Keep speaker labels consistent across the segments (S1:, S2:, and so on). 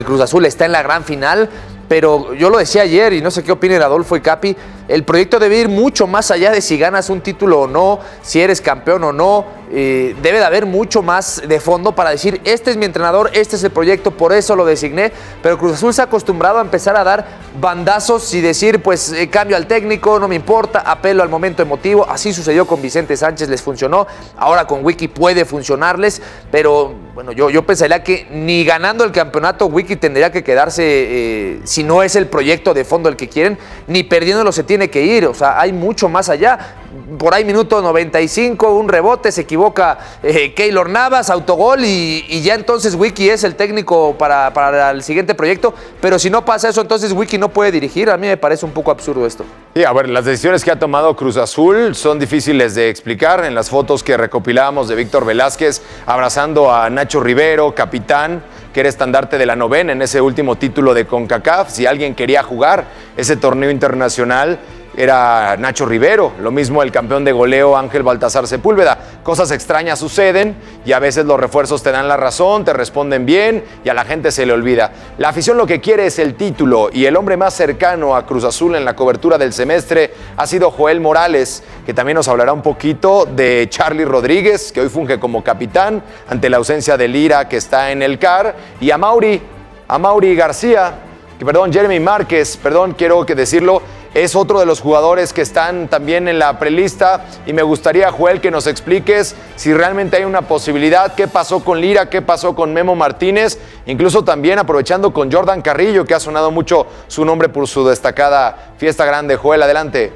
S1: Cruz Azul está en la gran final, pero yo lo decía ayer y no sé qué opinen Adolfo y Capi, el proyecto debe ir mucho más allá de si ganas un título o no, si eres campeón o no. Debe de haber mucho más de fondo para decir, este es mi entrenador, este es el proyecto, por eso lo designé, pero Cruz Azul se ha acostumbrado a empezar a dar bandazos y decir, pues cambio al técnico, no me importa, apelo al momento emotivo. Así sucedió con Vicente Sánchez, les funcionó, ahora con Wiki puede funcionarles, pero bueno, yo pensaría que ni ganando el campeonato Wiki tendría que quedarse, si no es el proyecto de fondo el que quieren, ni perdiéndolo se tiene que ir, o sea, hay mucho más allá. Por ahí minuto 95, un rebote, se equivoca Keylor Navas, autogol y ya entonces Wiki es el técnico para el siguiente proyecto, pero si no pasa eso entonces Wiki no puede dirigir. A mí me parece un poco absurdo esto.
S2: Sí, a ver, las decisiones que ha tomado Cruz Azul son difíciles de explicar. En las fotos que recopilábamos de Víctor Velázquez abrazando a Nacho Rivero, capitán, que era estandarte de la novena en ese último título de CONCACAF, si alguien quería jugar ese torneo internacional, era Nacho Rivero, lo mismo el campeón de goleo Ángel Baltasar Sepúlveda. Cosas extrañas suceden y a veces los refuerzos te dan la razón, te responden bien y a la gente se le olvida. La afición lo que quiere es el título y el hombre más cercano a Cruz Azul en la cobertura del semestre ha sido Joel Morales, que también nos hablará un poquito de Charly Rodríguez, que hoy funge como capitán ante la ausencia de Lira, que está en el CAR, y a Mauri García, Jeremy Márquez, quiero decirlo, es otro de los jugadores que están también en la prelista y me gustaría, Joel, que nos expliques si realmente hay una posibilidad, qué pasó con Lira, qué pasó con Memo Martínez, incluso también aprovechando con Jordan Carrillo, que ha sonado mucho su nombre por su destacada fiesta grande. Joel, adelante.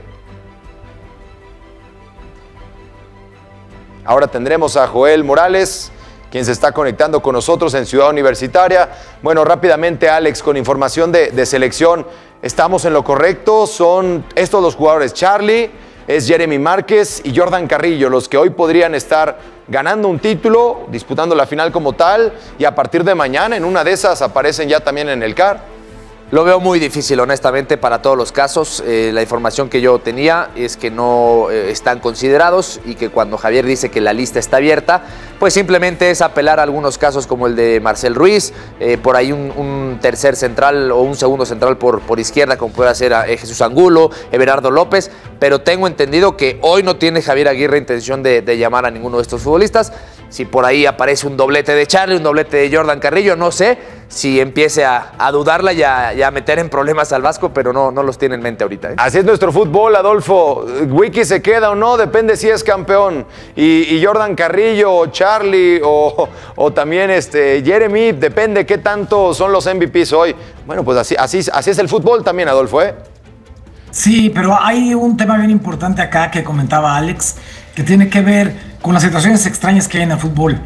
S2: Ahora tendremos a Joel Morales, quien se está conectando con nosotros en Ciudad Universitaria. Bueno, rápidamente, Alex, con información de selección, ¿estamos en lo correcto? ¿Son estos los jugadores? Charly, es Jeremy Márquez y Jordan Carrillo, los que hoy podrían estar ganando un título, disputando la final como tal, y a partir de mañana, en una de esas, aparecen ya también en el CAR.
S1: Lo veo muy difícil, honestamente, para todos los casos. La información que yo tenía es que no están considerados y que cuando Javier dice que la lista está abierta, pues simplemente es apelar a algunos casos como el de Marcel Ruiz, por ahí un tercer central o un segundo central por izquierda, como puede ser Jesús Angulo, Everardo López, pero tengo entendido que hoy no tiene Javier Aguirre intención de llamar a ninguno de estos futbolistas. Si por ahí aparece un doblete de Charly, un doblete de Jordan Carrillo, no sé si empiece a dudarla y a meter en problemas al Vasco, pero no los tiene en mente ahorita.
S2: Así es nuestro fútbol, Adolfo. Wiki se queda o no, depende si es campeón. Y Jordan Carrillo, Charly o también Jeremy, depende qué tanto son los MVPs hoy. Bueno, pues así es el fútbol también, Adolfo, ¿eh?
S3: Sí, pero hay un tema bien importante acá que comentaba Alex, que tiene que ver con las situaciones extrañas que hay en el fútbol.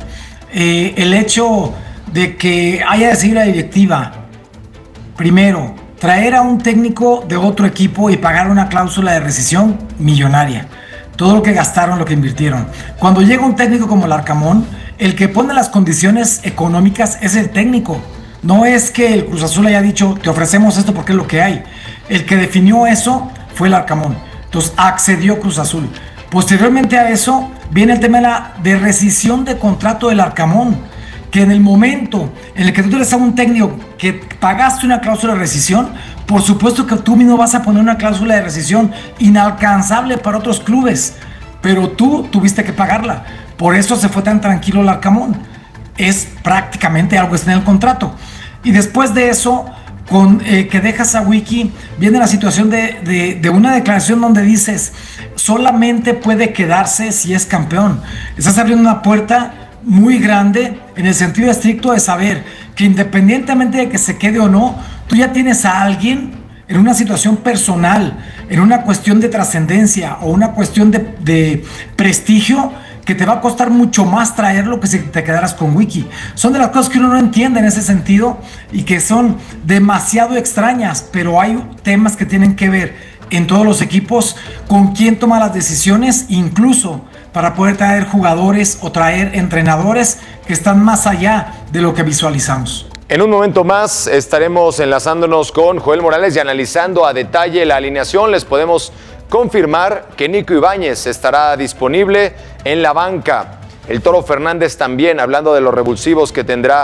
S3: El hecho de que haya decidido la directiva, primero, traer a un técnico de otro equipo y pagar una cláusula de rescisión millonaria. Todo lo que gastaron, lo que invirtieron. Cuando llega un técnico como el Arcamón, el que pone las condiciones económicas es el técnico. No es que el Cruz Azul haya dicho, te ofrecemos esto porque es lo que hay. El que definió eso fue el Arcamón. Entonces accedió Cruz Azul. Posteriormente a eso viene el tema de rescisión de contrato del Arcamón, que en el momento en el que tú eres a un técnico que pagaste una cláusula de rescisión, por supuesto que tú mismo vas a poner una cláusula de rescisión inalcanzable para otros clubes, pero tú tuviste que pagarla. Por eso se fue tan tranquilo el Arcamón. Es prácticamente algo que está en el contrato. Y después de eso, con que dejas a Wiki, viene la situación de una declaración donde dices, solamente puede quedarse si es campeón. Estás abriendo una puerta muy grande en el sentido estricto de saber que independientemente de que se quede o no, tú ya tienes a alguien en una situación personal, en una cuestión de trascendencia o una cuestión de prestigio, que te va a costar mucho más traerlo que si te quedaras con Wiki. Son de las cosas que uno no entiende en ese sentido y que son demasiado extrañas, pero hay temas que tienen que ver en todos los equipos con quién toma las decisiones, incluso para poder traer jugadores o traer entrenadores que están más allá de lo que visualizamos.
S2: En un momento más estaremos enlazándonos con Joel Morales y analizando a detalle la alineación. Les podemos confirmar que Nico Ibáñez estará disponible en la banca. El Toro Fernández también, hablando de los revulsivos que tendrá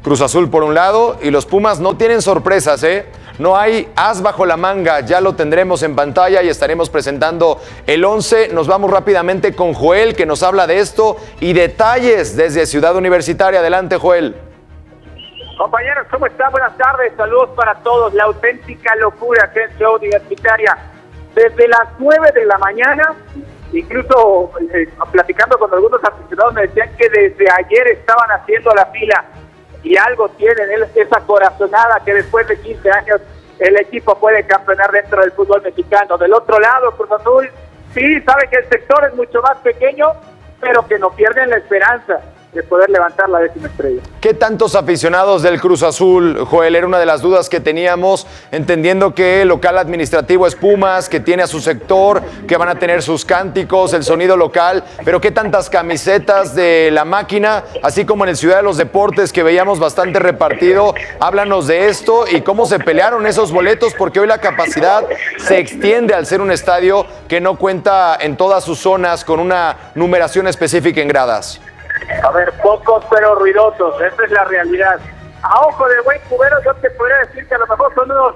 S2: Cruz Azul por un lado, y los Pumas no tienen sorpresas, ¿eh? No hay as bajo la manga, ya lo tendremos en pantalla y estaremos presentando el 11. Nos vamos rápidamente con Joel, que nos habla de esto y detalles desde Ciudad Universitaria. Adelante, Joel.
S4: Compañeros, ¿cómo están? Buenas tardes, saludos para todos. La auténtica locura que es Ciudad Universitaria. Desde las 9 de la mañana, incluso platicando con algunos aficionados, me decían que desde ayer estaban haciendo la fila. Y algo tienen, esa corazonada que después de 15 años el equipo puede campeonar dentro del fútbol mexicano. Del otro lado, Cruz Azul, sí, sabe que el sector es mucho más pequeño, pero que no pierden la esperanza de poder levantar la 10ª estrella.
S2: ¿Qué tantos aficionados del Cruz Azul, Joel? Era una de las dudas que teníamos, entendiendo que el local administrativo es Pumas, que tiene a su sector, que van a tener sus cánticos, el sonido local, pero ¿qué tantas camisetas de la máquina, así como en el Ciudad de los Deportes, que veíamos bastante repartido? Háblanos de esto y cómo se pelearon esos boletos, porque hoy la capacidad se extiende al ser un estadio que no cuenta en todas sus zonas con una numeración específica en gradas.
S4: A ver, pocos pero ruidosos, esa es la realidad. A ojo de buen cubero yo te podría decir que a lo mejor son unos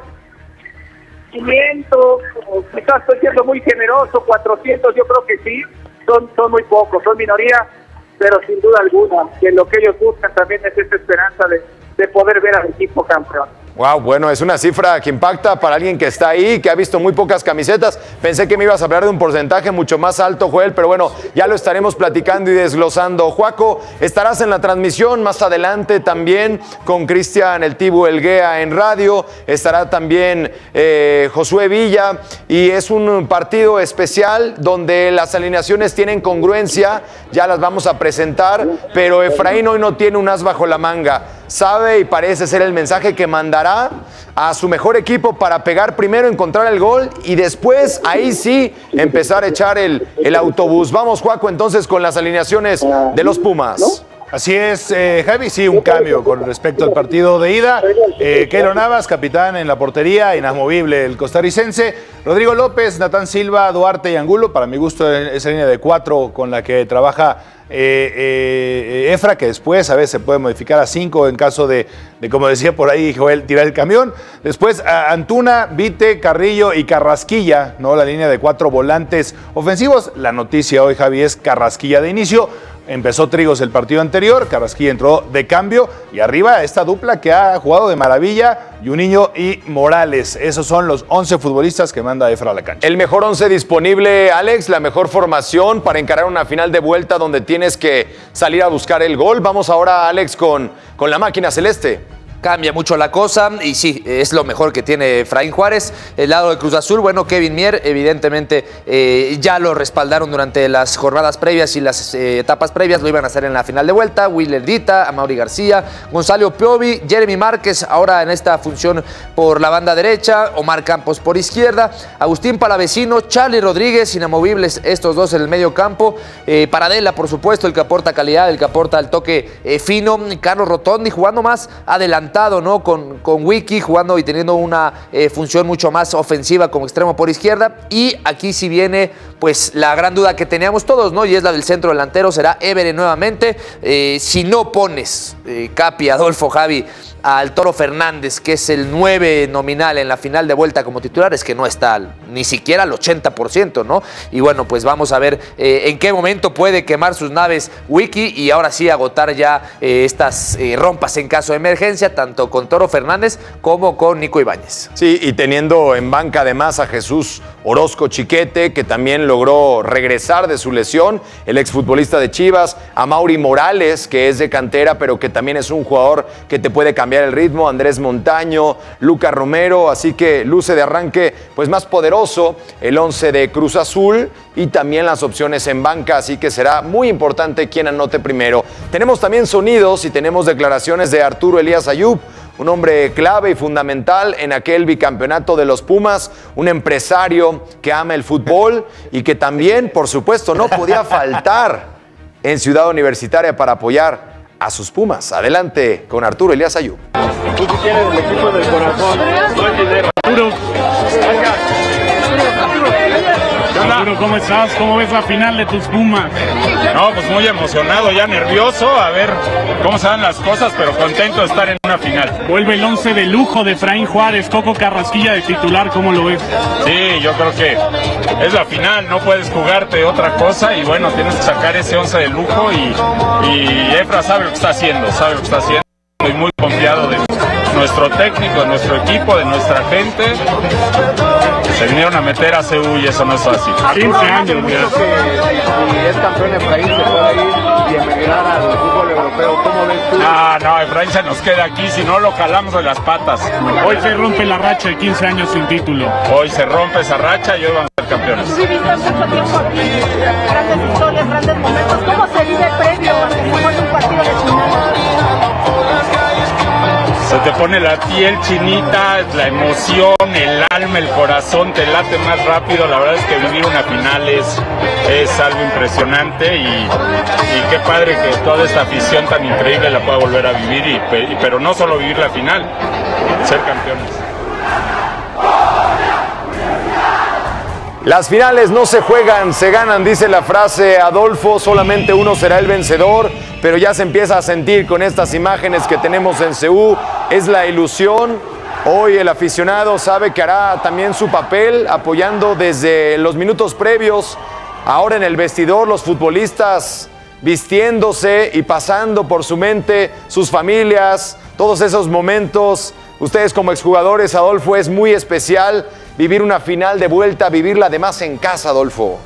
S4: 500, o quizás estoy siendo muy generoso, 400, yo creo que sí, son muy pocos, son minoría, pero sin duda alguna, que lo que ellos buscan también es esa esperanza de poder ver al equipo campeón.
S2: Wow, bueno, es una cifra que impacta para alguien que está ahí, que ha visto muy pocas camisetas. Pensé que me ibas a hablar de un porcentaje mucho más alto, Joel, pero bueno, ya lo estaremos platicando y desglosando. Juaco, estarás en la transmisión más adelante también con Cristian El Tibu Elguea en radio. Estará también Josué Villa, y es un partido especial donde las alineaciones tienen congruencia. Ya las vamos a presentar, pero Efraín hoy no tiene un as bajo la manga. Sabe y parece ser el mensaje que mandará a su mejor equipo para pegar primero, encontrar el gol y después, ahí sí, empezar a echar el autobús. Vamos, Juaco, entonces con las alineaciones de los Pumas.
S5: Así es, Javi, sí, un cambio con respecto al partido de ida. Keylor Navas, capitán en la portería, inamovible el costarricense. Rodrigo López, Natán Silva, Duarte y Angulo. Para mi gusto, esa línea de 4 con la que trabaja Efra, que después a veces se puede modificar a 5 en caso de, como decía por ahí Joel, tirar el camión. Después Antuna, Vite, Carrillo y Carrasquilla, ¿no? La línea de 4 volantes ofensivos. La noticia hoy, Javi, es Carrasquilla de inicio. Empezó Trigos el partido anterior, Carrasquilla entró de cambio y arriba esta dupla que ha jugado de maravilla, Juninho y Morales. Esos son los 11 futbolistas que manda Efra a la cancha.
S2: El mejor 11 disponible, Alex, la mejor formación para encarar una final de vuelta donde tienes que salir a buscar el gol. Vamos ahora, Alex, con la máquina celeste.
S1: Cambia mucho la cosa y sí, es lo mejor que tiene Efraín Juárez. El lado de Cruz Azul, bueno, Kevin Mier, evidentemente ya lo respaldaron durante las jornadas previas y las etapas previas, lo iban a hacer en la final de vuelta. Willer Dita, Amaury García, Gonzalo Piovi, Jeremy Márquez, ahora en esta función por la banda derecha, Omar Campos por izquierda, Agustín Palavecino, Charlie Rodríguez, inamovibles estos dos en el medio campo. Paradela, por supuesto, el que aporta calidad, el que aporta el toque fino. Carlos Rotondi jugando más adelantado, ¿no? Con Wiki jugando y teniendo una función mucho más ofensiva como extremo por izquierda. Y aquí sí viene pues la gran duda que teníamos todos, ¿no? Y es la del centro delantero, será Évere nuevamente. Si no pones, Capi, Adolfo, Javi, al Toro Fernández, que es el 9 nominal en la final de vuelta como titular, es que no está ni siquiera al 80%, ¿no? Y bueno, pues vamos a ver en qué momento puede quemar sus naves Wiki y ahora sí agotar ya estas rompas en caso de emergencia, tanto con Toro Fernández como con Nico Ibáñez.
S2: Sí, y teniendo en banca además a Jesús Orozco Chiquete, que también logró regresar de su lesión, el exfutbolista de Chivas, a Mauri Morales, que es de cantera, pero que también es un jugador que te puede cambiar el ritmo, Andrés Montaño, Lucas Romero, así que luce de arranque pues más poderoso el 11 de Cruz Azul y también las opciones en banca, así que será muy importante quién anote primero. Tenemos también sonidos y tenemos declaraciones de Arturo Elías Ayub, un hombre clave y fundamental en aquel bicampeonato de los Pumas, un empresario que ama el fútbol y que también, por supuesto, no podía faltar en Ciudad Universitaria para apoyar a sus Pumas. Adelante con Arturo Elías Ayub.
S6: Tú sí tienes el equipo del corazón, no el dinero. Arturo,
S7: Arturo, ¿cómo estás? ¿Cómo ves la final de tus Pumas?
S8: No, pues muy emocionado, ya nervioso, a ver cómo se dan las cosas, pero contento de estar en una final.
S7: Vuelve el 11 de lujo de Efraín Juárez, Coco Carrasquilla de titular, ¿cómo lo ves?
S8: Sí, yo creo que es la final, no puedes jugarte otra cosa y bueno, tienes que sacar ese 11 de lujo y Efra sabe lo que está haciendo, Estoy muy confiado de nuestro técnico, de nuestro equipo, de nuestra gente. Se vinieron a meter a CU y eso no es fácil.
S7: 15 años, mira.
S6: Si es campeón Efraín, se puede ir y emigrar al fútbol europeo. ¿Cómo ves tú?
S8: No, Efraín se nos queda aquí, si no lo jalamos de las patas.
S7: Hoy se rompe la racha de 15 años sin título.
S8: Hoy se rompe esa racha y hoy vamos a ser campeones.
S9: Tú viviste mucho tiempo aquí, grandes historias, grandes momentos. ¿Cómo se vive previo a que se juegue un partido de final?
S8: Se te pone la piel chinita, la emoción, el alma, el corazón te late más rápido. La verdad es que vivir una final es algo impresionante y qué padre que toda esta afición tan increíble la pueda volver a vivir, pero no solo vivir la final, ser campeones.
S2: Las finales no se juegan, se ganan, dice la frase Adolfo, solamente uno será el vencedor, pero ya se empieza a sentir con estas imágenes que tenemos en CU, es la ilusión. Hoy el aficionado sabe que hará también su papel, apoyando desde los minutos previos. Ahora en el vestidor los futbolistas vistiéndose y pasando por su mente sus familias, todos esos momentos. Ustedes como exjugadores, Adolfo, es muy especial vivir una final de vuelta, vivirla además en casa, Adolfo.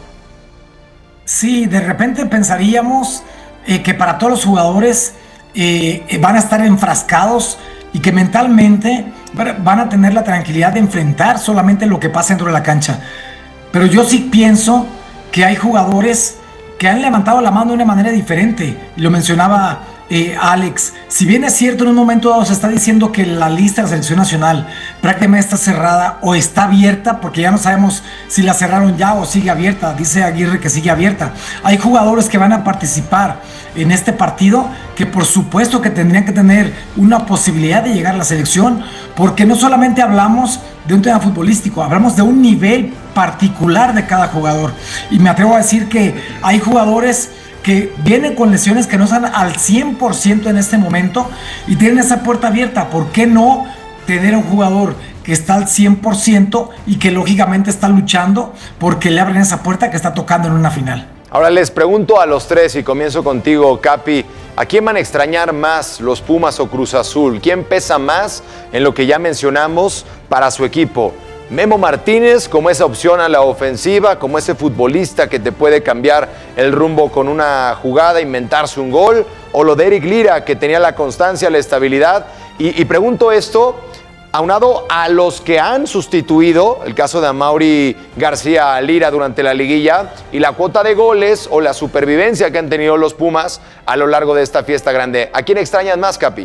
S3: Sí, de repente pensaríamos que para todos los jugadores van a estar enfrascados y que mentalmente van a tener la tranquilidad de enfrentar solamente lo que pasa dentro de la cancha. Pero yo sí pienso que hay jugadores que han levantado la mano de una manera diferente. Lo mencionaba Alex. Si bien es cierto, en un momento dado se está diciendo que la lista de la selección nacional prácticamente está cerrada o está abierta, porque ya no sabemos si la cerraron ya o sigue abierta. Dice Aguirre que sigue abierta. Hay jugadores que van a participar en este partido que por supuesto que tendrían que tener una posibilidad de llegar a la selección, porque no solamente hablamos de un tema futbolístico, hablamos de un nivel particular de cada jugador. Y me atrevo a decir que hay jugadores que vienen con lesiones que no están al 100% en este momento y tienen esa puerta abierta. ¿Por qué no tener a un jugador que está al 100% y que lógicamente está luchando porque le abren esa puerta que está tocando en una final?
S2: Ahora les pregunto a los tres y comienzo contigo, Capi. ¿A quién van a extrañar más, los Pumas o Cruz Azul? ¿Quién pesa más en lo que ya mencionamos para su equipo? Memo Martínez como esa opción a la ofensiva, como ese futbolista que te puede cambiar el rumbo con una jugada, inventarse un gol, o lo de Eric Lira, que tenía la constancia, la estabilidad. Y pregunto esto aunado a los que han sustituido, el caso de Amaury García Lira durante la liguilla, y la cuota de goles o la supervivencia que han tenido los Pumas a lo largo de esta fiesta grande. ¿A quién extrañan más, Capi?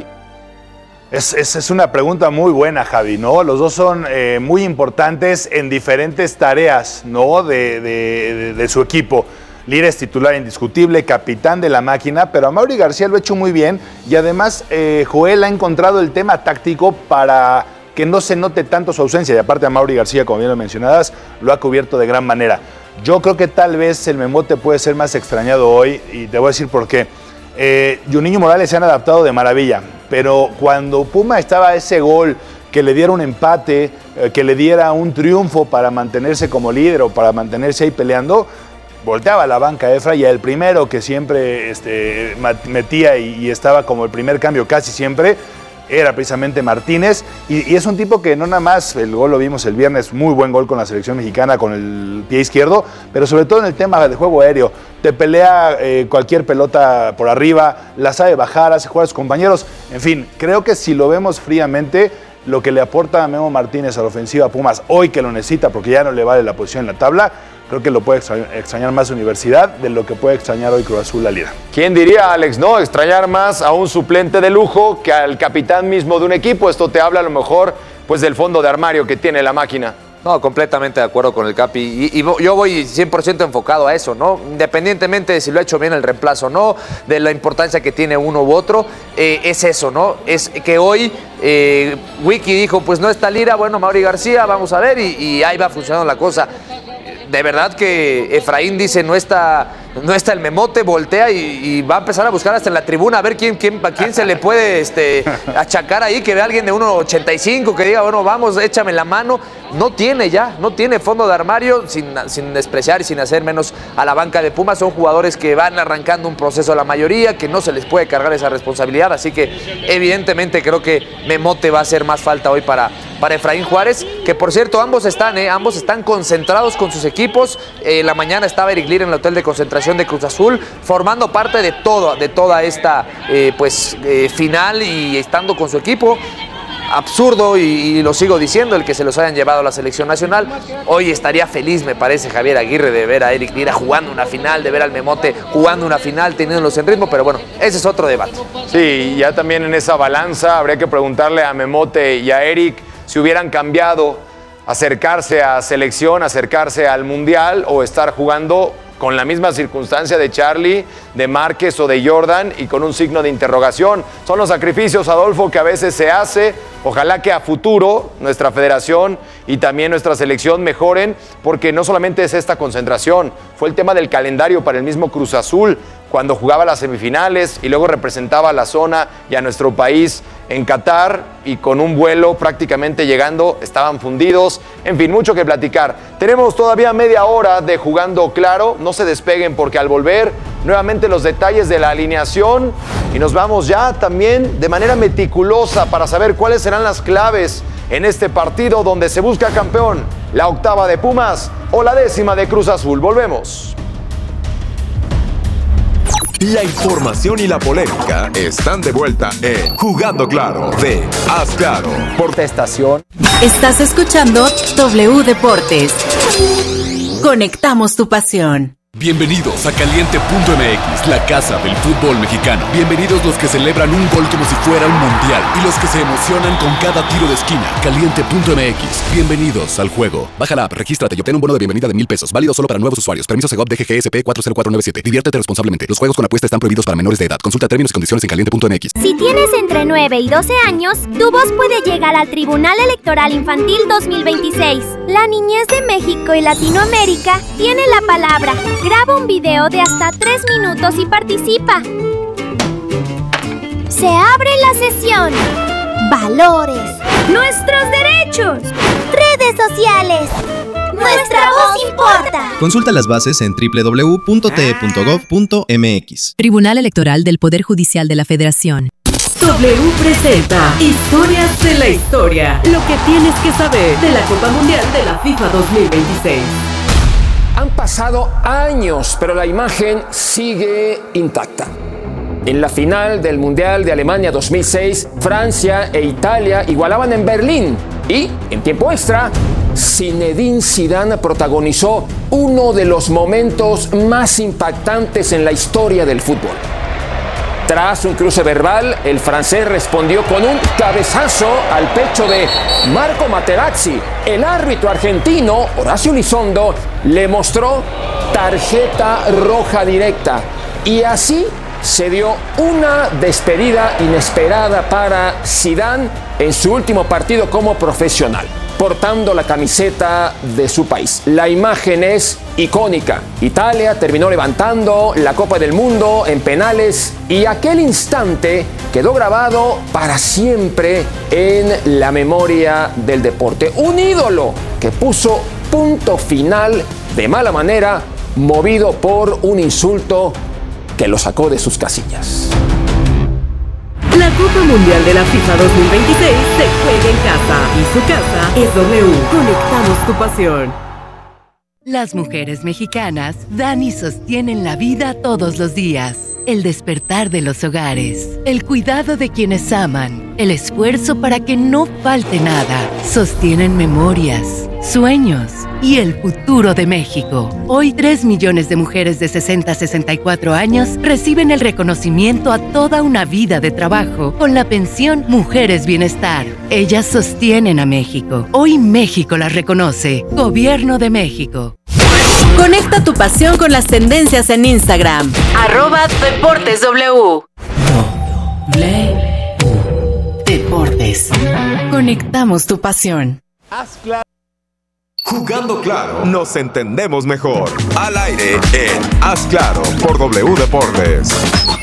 S5: Es una pregunta muy buena, Javi, ¿no? Los dos son muy importantes en diferentes tareas, ¿no? de su equipo. Lira es titular indiscutible, capitán de la máquina, pero Amaury García lo ha hecho muy bien y además Joel ha encontrado el tema táctico para que no se note tanto su ausencia. Y aparte Amaury García, como bien lo mencionabas, lo ha cubierto de gran manera. Yo creo que tal vez el Memote puede ser más extrañado hoy y te voy a decir por qué. Juninho Morales se han adaptado de maravilla, pero cuando Puma estaba a ese gol que le diera un empate, que le diera un triunfo para mantenerse como líder o para mantenerse ahí peleando, volteaba la banca Efra y el primero que siempre metía y estaba como el primer cambio casi siempre era precisamente Martínez y es un tipo que no nada más, el gol lo vimos el viernes, muy buen gol con la selección mexicana con el pie izquierdo, pero sobre todo en el tema de juego aéreo, te pelea cualquier pelota por arriba, la sabe bajar, hace jugar a sus compañeros, en fin, creo que si lo vemos fríamente, lo que le aporta a Memo Martínez a la ofensiva Pumas hoy que lo necesita porque ya no le vale la posición en la tabla, creo que lo puede extrañar más Universidad de lo que puede extrañar hoy Cruz Azul la Lira.
S2: ¿Quién diría, Alex, no? Extrañar más a un suplente de lujo que al capitán mismo de un equipo. Esto te habla a lo mejor pues del fondo de armario que tiene la máquina.
S1: No, completamente de acuerdo con el Capi. Y yo voy 100% enfocado a eso, ¿no? Independientemente de si lo ha hecho bien el reemplazo o no, de la importancia que tiene uno u otro, es eso, ¿no? Es que hoy Wiki dijo, pues no está Lira, bueno, Mauri García, vamos a ver, y ahí va funcionando la cosa. De verdad que Efraín dice, no está el Memote, voltea y va a empezar a buscar hasta en la tribuna a ver a quién se le puede achacar ahí, que vea a alguien de 1.85 que diga, bueno, vamos, échame la mano. No tiene fondo de armario, sin despreciar y sin hacer menos a la banca de Pumas. Son jugadores que van arrancando un proceso a la mayoría, que no se les puede cargar esa responsabilidad, así que evidentemente creo que Memote va a hacer más falta hoy para Efraín Juárez, que por cierto ambos están concentrados con sus equipos. La mañana estaba Eric Lira en el hotel de concentración de Cruz Azul, formando parte de toda esta final y estando con su equipo. Absurdo, y lo sigo diciendo, el que se los hayan llevado a la selección nacional. Hoy estaría feliz, me parece, Javier Aguirre, de ver a Eric Lira jugando una final, de ver al Memote jugando una final, teniéndolos en ritmo, pero bueno, ese es otro debate.
S2: Sí, ya también en esa balanza habría que preguntarle a Memote y a Eric si hubieran cambiado, acercarse a selección, acercarse al Mundial, o estar jugando con la misma circunstancia de Charlie, de Márquez o de Jordan, y con un signo de interrogación. Son los sacrificios, Adolfo, que a veces se hace. Ojalá que a futuro nuestra federación y también nuestra selección mejoren, porque no solamente es esta concentración, fue el tema del calendario para el mismo Cruz Azul, cuando jugaba las semifinales y luego representaba a la zona y a nuestro país en Qatar, y con un vuelo prácticamente llegando estaban fundidos. En fin, mucho que platicar. Tenemos todavía media hora de Jugando Claro. No se despeguen, porque al volver nuevamente los detalles de la alineación, y nos vamos ya también de manera meticulosa para saber cuáles serán las claves en este partido donde se busca campeón, la 8ª de Pumas o la 10ª de Cruz Azul. Volvemos.
S10: La información y la polémica están de vuelta en Jugando Claro de Haz Claro por esta estación.
S11: Estás escuchando W Deportes. Conectamos tu pasión.
S12: Bienvenidos a Caliente.mx, la casa del fútbol mexicano. Bienvenidos los que celebran un gol como si fuera un mundial y los que se emocionan con cada tiro de esquina. Caliente.mx, bienvenidos al juego. Baja la app, regístrate y obtén un bono de bienvenida de $1,000. Válido solo para nuevos usuarios. Permiso Segov DGGSP 40497. Diviértete responsablemente. Los juegos con apuesta están prohibidos para menores de edad. Consulta términos y condiciones en Caliente.mx.
S13: Si tienes entre 9 y 12 años, tu voz puede llegar al Tribunal Electoral Infantil 2026. La niñez de México y Latinoamérica tiene la palabra. Graba un video de hasta 3 minutos y participa. Se abre la sesión. Valores. Nuestros derechos. Redes sociales. Nuestra voz importa.
S14: Consulta las bases en www.te.gov.mx.
S11: Tribunal Electoral del Poder Judicial de la Federación.
S15: W presenta Historias de la Historia. Lo que tienes que saber de la Copa Mundial de la FIFA 2026.
S16: Han pasado años, pero la imagen sigue intacta. En la final del Mundial de Alemania 2006, Francia e Italia igualaban en Berlín. Y, en tiempo extra, Zinedine Zidane protagonizó uno de los momentos más impactantes en la historia del fútbol. Tras un cruce verbal, el francés respondió con un cabezazo al pecho de Marco Materazzi. El árbitro argentino, Horacio Elizondo, le mostró tarjeta roja directa. Y así se dio una despedida inesperada para Zidane en su último partido como profesional, portando la camiseta de su país. La imagen es icónica. Italia terminó levantando la Copa del Mundo en penales y aquel instante quedó grabado para siempre en la memoria del deporte. Un ídolo que puso punto final de mala manera, movido por un insulto que lo sacó de sus casillas.
S15: La Copa Mundial de la FIFA 2026 se juega en casa y su casa es W. Conectamos tu pasión.
S11: Las mujeres mexicanas dan y sostienen la vida todos los días. el despertar de los hogares, el cuidado de quienes aman, el esfuerzo para que no falte nada, sostienen memorias, sueños y el futuro de México. Hoy 3 millones de mujeres de 60 a 64 años reciben el reconocimiento a toda una vida de trabajo con la pensión Mujeres Bienestar. Ellas sostienen a México. Hoy México las reconoce. Gobierno de México.
S15: Conecta tu pasión con las tendencias en Instagram. @DeportesW.
S11: Deportes. Conectamos tu pasión.
S10: Jugando Claro, nos entendemos mejor. Al aire en Haz Claro por W Deportes.